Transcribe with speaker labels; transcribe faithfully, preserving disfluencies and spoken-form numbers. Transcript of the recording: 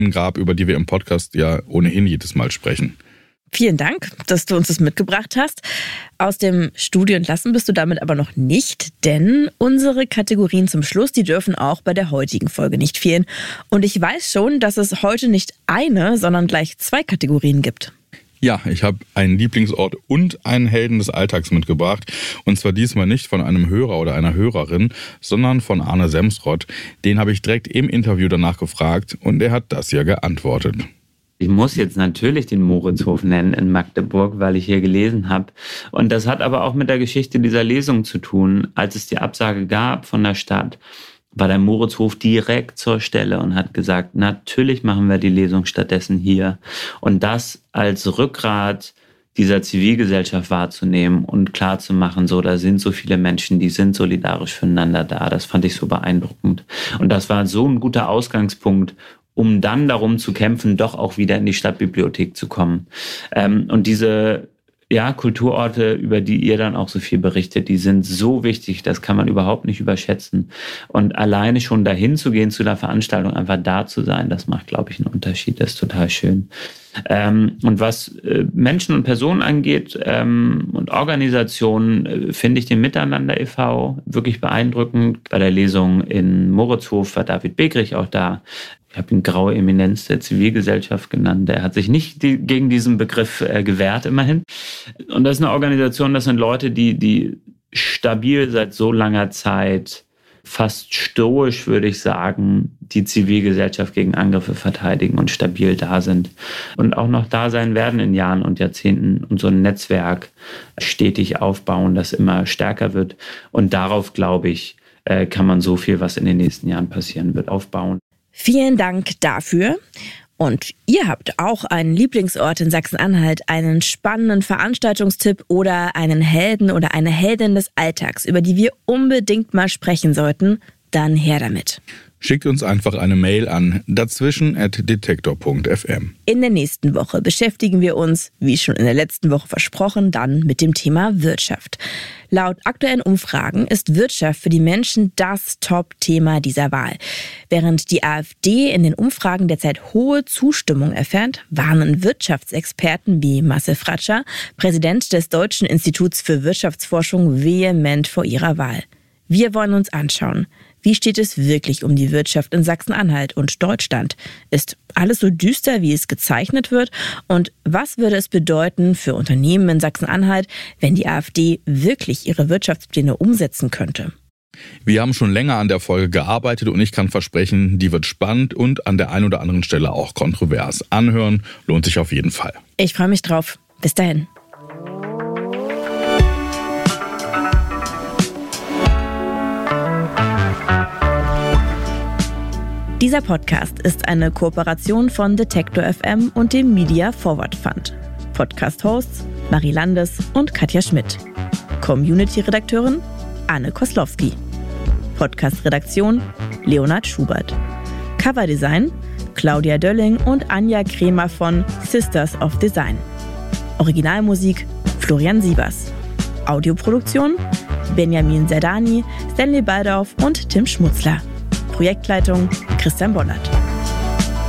Speaker 1: Grab, über die wir im Podcast ja ohnehin jedes Mal sprechen.
Speaker 2: Vielen Dank, dass du uns das mitgebracht hast. Aus dem Studio entlassen bist du damit aber noch nicht, denn unsere Kategorien zum Schluss, die dürfen auch bei der heutigen Folge nicht fehlen. Und ich weiß schon, dass es heute nicht eine, sondern gleich zwei Kategorien gibt.
Speaker 1: Ja, ich habe einen Lieblingsort und einen Helden des Alltags mitgebracht. Und zwar diesmal nicht von einem Hörer oder einer Hörerin, sondern von Arne Semsrott. Den habe ich direkt im Interview danach gefragt und er hat das hier geantwortet.
Speaker 3: Ich muss jetzt natürlich den Moritzhof nennen in Magdeburg, weil ich hier gelesen habe. Und das hat aber auch mit der Geschichte dieser Lesung zu tun. Als es die Absage gab von der Stadt, war der Moritzhof direkt zur Stelle und hat gesagt, natürlich machen wir die Lesung stattdessen hier. Und das als Rückgrat dieser Zivilgesellschaft wahrzunehmen und klarzumachen, so, da sind so viele Menschen, die sind solidarisch füreinander da. Das fand ich so beeindruckend. Und das war so ein guter Ausgangspunkt, um dann darum zu kämpfen, doch auch wieder in die Stadtbibliothek zu kommen. Ähm, und diese ja, Kulturorte, über die ihr dann auch so viel berichtet, die sind so wichtig, das kann man überhaupt nicht überschätzen. Und alleine schon dahin zu gehen zu der Veranstaltung, einfach da zu sein, das macht, glaube ich, einen Unterschied. Das ist total schön. Ähm, und was äh, Menschen und Personen angeht ähm, und Organisationen, äh, finde ich den Miteinander e V wirklich beeindruckend. Bei der Lesung in Moritzhof war David Begrich auch da. Ich habe ihn graue Eminenz der Zivilgesellschaft genannt. Der hat sich nicht die, gegen diesen Begriff äh, gewehrt, immerhin. Und das ist eine Organisation, das sind Leute, die, die stabil seit so langer Zeit, fast stoisch, würde ich sagen, die Zivilgesellschaft gegen Angriffe verteidigen und stabil da sind. Und auch noch da sein werden in Jahren und Jahrzehnten und so ein Netzwerk stetig aufbauen, das immer stärker wird. Und darauf, glaube ich, äh, kann man so viel, was in den nächsten Jahren passieren wird, aufbauen.
Speaker 2: Vielen Dank dafür. Und ihr habt auch einen Lieblingsort in Sachsen-Anhalt, einen spannenden Veranstaltungstipp oder einen Helden oder eine Heldin des Alltags, über die wir unbedingt mal sprechen sollten, dann her damit.
Speaker 1: Schickt uns einfach eine Mail an dazwischen at detektor punkt f m.
Speaker 2: In der nächsten Woche beschäftigen wir uns, wie schon in der letzten Woche versprochen, dann mit dem Thema Wirtschaft. Laut aktuellen Umfragen ist Wirtschaft für die Menschen das Top-Thema dieser Wahl. Während die AfD in den Umfragen derzeit hohe Zustimmung erfährt, warnen Wirtschaftsexperten wie Marcel Fratscher, Präsident des Deutschen Instituts für Wirtschaftsforschung, vehement vor ihrer Wahl. Wir wollen uns anschauen, wie steht es wirklich um die Wirtschaft in Sachsen-Anhalt und Deutschland? Ist alles so düster, wie es gezeichnet wird? Und was würde es bedeuten für Unternehmen in Sachsen-Anhalt, wenn die AfD wirklich ihre Wirtschaftspläne umsetzen könnte?
Speaker 1: Wir haben schon länger an der Folge gearbeitet und ich kann versprechen, die wird spannend und an der einen oder anderen Stelle auch kontrovers. Anhören lohnt sich auf jeden Fall.
Speaker 2: Ich freue mich drauf. Bis dahin. Dieser Podcast ist eine Kooperation von Detektor F M und dem Media Forward Fund. Podcast-Hosts Marie Landes und Katja Schmidt. Community-Redakteurin Anne Koslowski. Podcast-Redaktion Leonhard Schubert. Coverdesign Claudia Dölling und Anja Kremer von Sisters of Design. Originalmusik Florian Sievers. Audioproduktion Benjamin Zerdani, Stanley Baldauf und Tim Schmutzler. Projektleitung Christian Bollert.